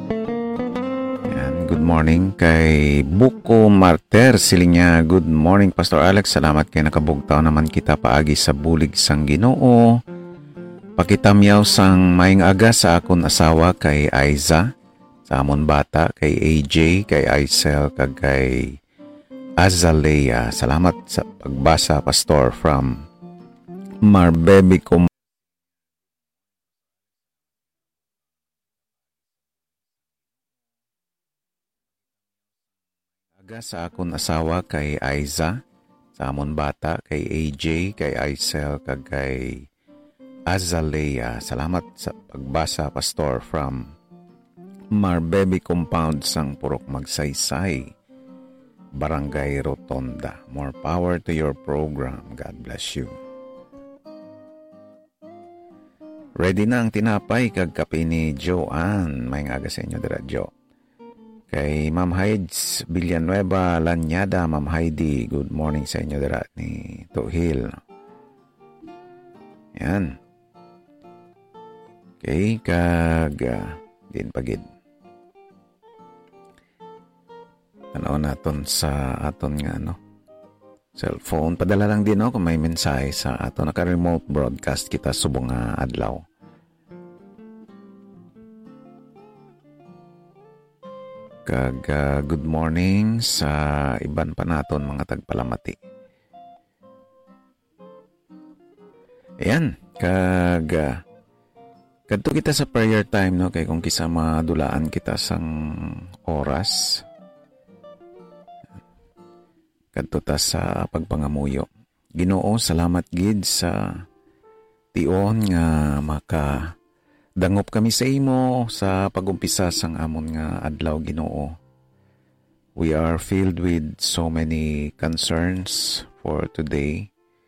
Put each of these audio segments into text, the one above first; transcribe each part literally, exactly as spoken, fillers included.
Yan, good morning kay Buko Marter Silinya. Good morning Pastor Alex. Salamat kay nakabugtaw naman kita paagi sa bulig sang Ginoo. Pakitamyaw sang maing aga sa akon asawa kay Aiza, sa amon bata kay A J, kay Aisel, kag kay Azalea. Salamat sa pagbasa Pastor from Marbebe Com aga sa akon asawa kay Aiza, sa amon bata kay A J, kay Aisel, kag kay Azalea. Salamat sa pagbasa Pastor from Marbebe Compound sang Purok Magsaysay, Barangay Rotonda. More power to your program. God bless you. Ready na ang tinapay kag kape ni Joanne. May aga sa inyo dira, Jo. Kay Ma'am Hides Villanueva Lanyada, Ma'am Heidi, good morning sa inyo dira ni Tuhil. Yan. Okay, kag uh, din pagid. Tanaw naton sa aton nga ano, cellphone. Padala lang din no kung may mensahe sa aton naka-remote broadcast kita subong nga adlaw. Kag uh, good morning sa iban pa naton mga tagpalamati. Ayan, kag uh, kadto kita sa prayer time no kay kung kisa madulaan kita sang oras. Kadto ta sa pagpangamuyo. Ginoo, salamat gid sa tion nga maka dangop kami sa imo sa pagumpisa sang amon nga adlaw, Ginoo. We are filled with so many concerns for today.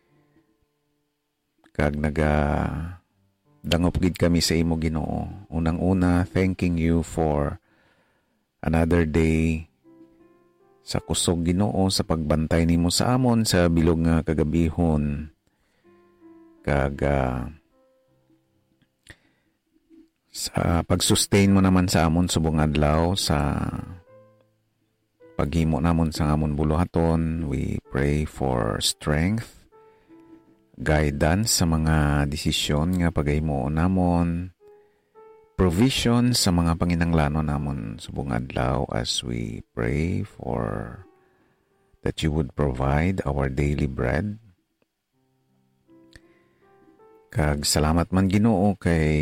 Kag naga dangop gid kami sa imo, Ginoo. Unang-una, thanking you for another day sa kusog, Ginoo, sa pagbantay nimo sa amon sa bilog nga kagabihon. Kag uh, sa pag-sustain mo naman sa amon subong adlaw, sa paghimo namon sa amon buluhaton. We pray for strength, guidance sa mga desisyon nga pagahimo namon, provision sa mga panginanglano namon subong adlaw, as we pray for that you would provide our daily bread. Kag salamat man, Ginoo, kay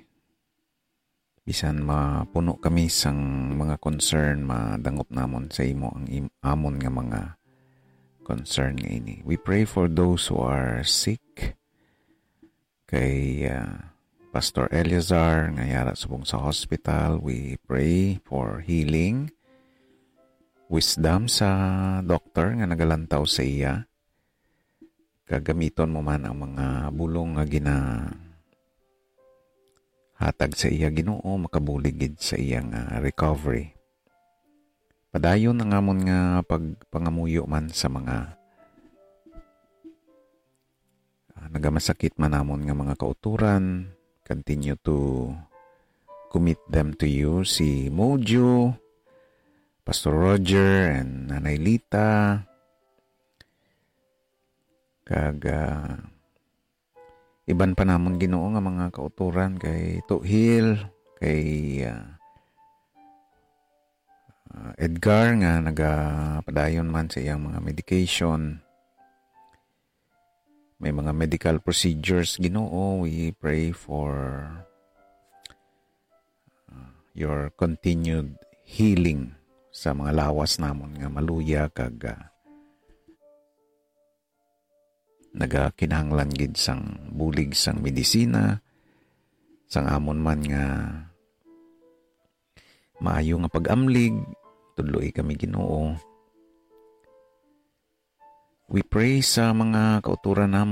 bisan mapuno kami sang mga concern, madangop namon sa imo ang im- amon nga mga concern nga ini. We pray for those who are sick, kay uh, Pastor Eleazar nga yara subong sa hospital. We pray for healing, wisdom sa doktor nga nagalantaw sa iya. Kagamiton mo man ang mga bulong nga gina hatag sa iya, Ginoo, makabuligid sa iyang uh, recovery. Padayon ang amon nga pagpangamuyo man sa mga uh, nagamasakit man namon nga mga kauturan. Continue to commit them to you. Si Mojo, Pastor Roger, and Nanay Lita. Kag uh, iban pa namon, Ginoo, nga mga kauturan kay Tuhil, kay uh, uh, Edgar nga nagapadayon man sa iyang mga medication. May mga medical procedures, Ginoo. We pray for uh, your continued healing sa mga lawas namon nga maluya kag uh, nagakinahanglan gid sang bulig sang medisina, sang amon man nga maayo nga pag-amlig. Tudloy kami, Ginoo. We pray sa mga kauturan namon